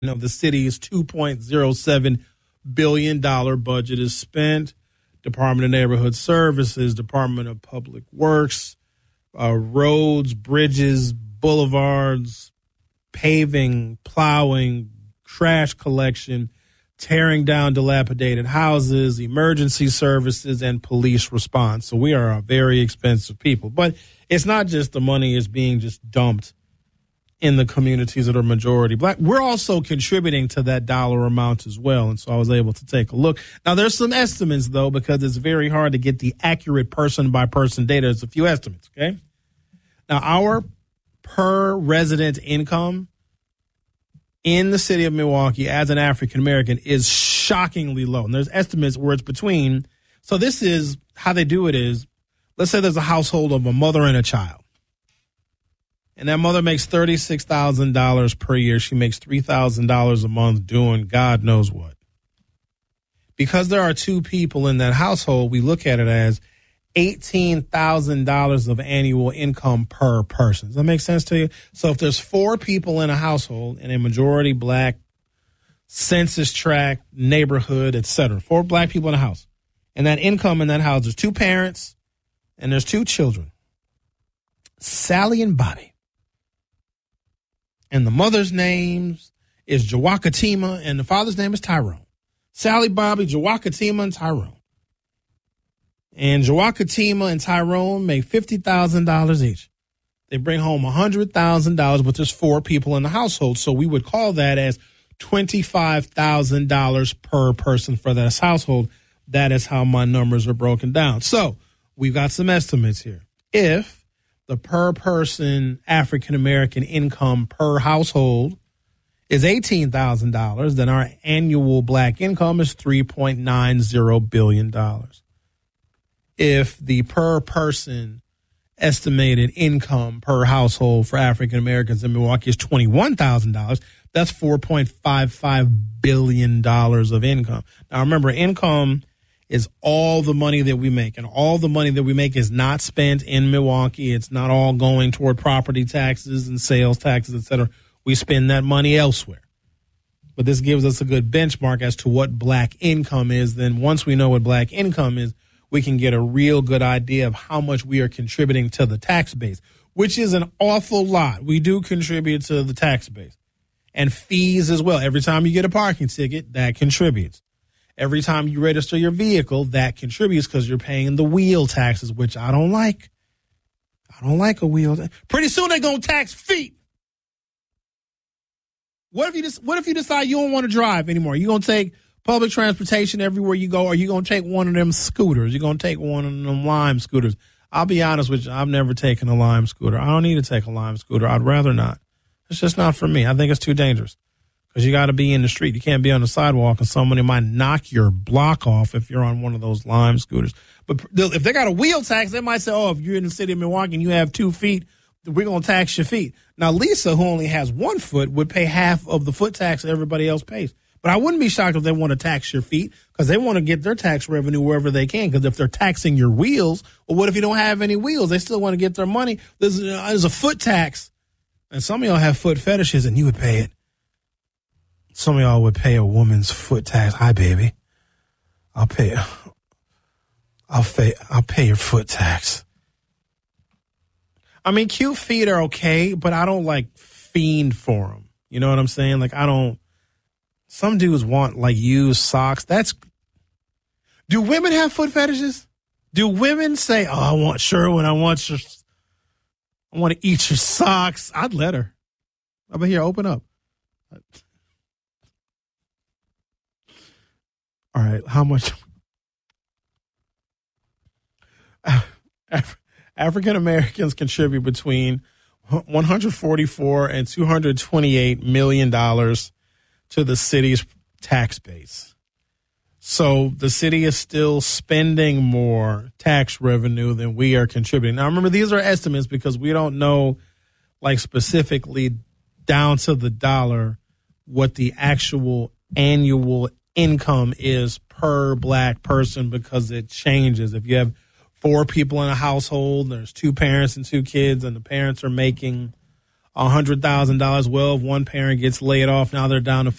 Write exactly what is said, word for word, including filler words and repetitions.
of the city's two point oh seven billion dollars budget is spent. Department of Neighborhood Services, Department of Public Works, uh, roads, bridges, boulevards, paving, plowing, trash collection, tearing down dilapidated houses, emergency services, and police response. So we are a very expensive people. But it's not just the money is being just dumped in the communities that are majority black. We're also contributing to that dollar amount as well. And so I was able to take a look. Now, there's some estimates, though, because it's very hard to get the accurate person-by-person data. There's a few estimates, okay? Now, our per resident income in the city of Milwaukee as an African-American is shockingly low. And there's estimates where it's between. So this is how they do it is, let's say there's a household of a mother and a child. And that mother makes thirty-six thousand dollars per year. She makes three thousand dollars a month doing God knows what. Because there are two people in that household, we look at it as eighteen thousand dollars of annual income per person. Does that make sense to you? So if there's four people in a household in a majority black, census tract, neighborhood, et cetera, four black people in a house, and that income in that house, there's two parents and there's two children, Sally and Bobby. And the mother's name is Jawakatima, and the father's name is Tyrone. Sally, Bobby, Jawakatima, and Tyrone. And Jawakatima and Tyrone make fifty thousand dollars each. They bring home one hundred thousand dollars, but there's four people in the household. So we would call that as twenty-five thousand dollars per person for this household. That is how my numbers are broken down. So we've got some estimates here. If the per person African-American income per household is eighteen thousand dollars, then our annual black income is three point nine zero billion dollars. If the per person estimated income per household for African-Americans in Milwaukee is twenty-one thousand dollars, that's four point five five billion dollars of income. Now, remember, income is all the money that we make, and all the money that we make is not spent in Milwaukee. It's not all going toward property taxes and sales taxes, et cetera. We spend that money elsewhere. But this gives us a good benchmark as to what black income is. Then once we know what black income is, we can get a real good idea of how much we are contributing to the tax base, which is an awful lot. We do contribute to the tax base. And fees as well. Every time you get a parking ticket, that contributes. Every time you register your vehicle, that contributes because you're paying the wheel taxes, which I don't like. I don't like a wheel. Ta- Pretty soon they're going to tax feet. What if you just, what if you decide you don't want to drive anymore? You're going to take public transportation everywhere you go, or you're going to take one of them scooters? You're going to take one of them Lime scooters. I'll be honest with you. I've never taken a Lime scooter. I don't need to take a Lime scooter. I'd rather not. It's just not for me. I think it's too dangerous. Because you got to be in the street. You can't be on the sidewalk, and somebody might knock your block off if you're on one of those Lime scooters. But if they got a wheel tax, they might say, oh, if you're in the city of Milwaukee and you have two feet, we're going to tax your feet. Now, Lisa, who only has one foot, would pay half of the foot tax everybody else pays. But I wouldn't be shocked if they want to tax your feet because they want to get their tax revenue wherever they can. Because if they're taxing your wheels, well, what if you don't have any wheels? They still want to get their money. There's, uh, there's a foot tax. And some of y'all have foot fetishes, and you would pay it. Some of y'all would pay a woman's foot tax. Hi, baby. I'll pay. I'll pay. I'll pay your foot tax. I mean, cute feet are okay, but I don't like fiend for them. You know what I'm saying? Like, I don't. Some dudes want like used socks. That's. Do women have foot fetishes? Do women say, "Oh, I want Sherwin. I want your. I want to eat your socks." I'd let her. I'll be here. Open up. All right, how much? Af- African Americans contribute between one hundred forty-four and two hundred twenty-eight million dollars to the city's tax base. So the city is still spending more tax revenue than we are contributing. Now, remember, these are estimates because we don't know, like, specifically down to the dollar what the actual annual income is per black person because it changes. If you have four people in a household, there's two parents and two kids, and the parents are making one hundred thousand dollars. Well, if one parent gets laid off, now they're down to